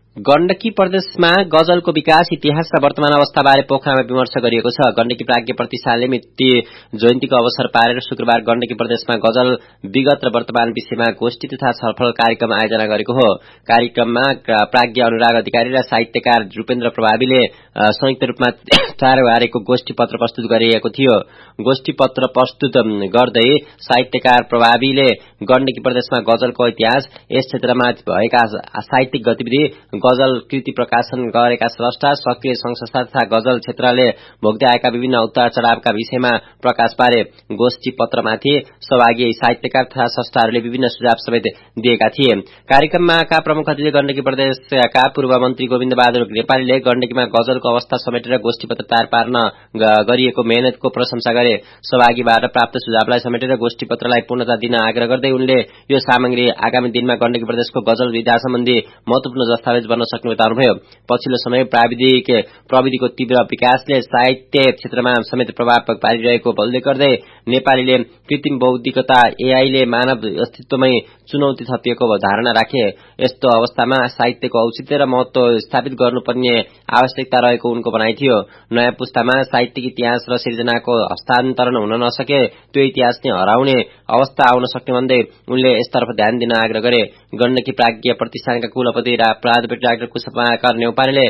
गण्डकी प्रदेशमा गजलको विकास, इतिहास र वर्तमान अवस्थाबारे पोखरामा विमर्श गरिएको छ। गण्डकी प्राज्ञ प्रतिष्ठानले मृत्यु जयन्तीको अवसर पारेर शुक्रबार गण्डकी प्रदेशमा गजल विगत र वर्तमान विषयमा गोष्ठी तथा छलफल कार्यक्रम आयोजना गरेको हो। कार्यक्रममा प्राज्ञ अनुराग अधिकारी र साहित्यकार रूपेन्द्र प्रभावीले संयुक्त रूपमा तयार पारेको गोष्ठी पत्र प्रस्तुत गरिएको थियो। गोष्ठी पत्र प्रस्तुत गर्दै साहित्यकार प्रभावीले गण्डकी प्रदेशमा गजलको इतिहास, यस क्षेत्रमा भएका साहित्यिक गतिविधि, गजल कृति प्रकाशन गरेका स्रष्टा, सक्रिय संस्था तथा गजल क्षेत्रले भोग्दै आएका विभिन्न उतार चढ़ावका विषयमा प्रकाश पारे। गोष्ठी पत्रमाथि सहभागी साहित्यकार तथा संस्थाहरूले विभिन्न सुझाव समेत दिएका थिए। कार्यक्रमका प्रमुख अतिथि गण्डकी प्रदेशका पूर्व मन्त्री गोविन्द बहादुर नेपालीले गण्डकीमा गजलको अवस्था समेटेर गोष्ठी पत्र तयार पार्न गरिएको मेहनतको प्रशंसा गरे। सहभागीबाट प्राप्त सुझावलाई समेटेर गोष्ठी पत्रलाई पूर्णता दिन आग्रह गर्दै उनले यो सामग्री आगामी दिनमा गण्डकी प्रदेशको गजल विधा सम्बन्धी महत्वपूर्ण दस्तावेज बन्न सक्ने बताउनुभयो। पछिल्लो समय प्रविधिको तीव्र विकासले साहित्य क्षेत्रमा समेत प्रभाव पारिरहेको उल्लेख गर्दै नेपालीले कृत्रिम बौद्धिकता एआईले मानव अस्तित्वमै चुनौती थपिएको धारणा राखे। यस्तो अवस्थामा साहित्यको औचित्य र महत्व स्थापित गर्नुपर्ने आवश्यकता रहेको उनको भनाइ थियो। नयाँ पुस्तामा साहित्यिक इतिहास र सिर्जनाको हस्तान्तरण हुन नसके त्यो इतिहास नै हराउने अवस्था आउन सक्ने भन्दै उनले यसतर्फ ध्यान दिन आग्रह गरे। गण्डकी प्राज्ञ प्रतिष्ठानका कुलपति प्राध्यापक डाक्टर कुशमाकर नेउपानेले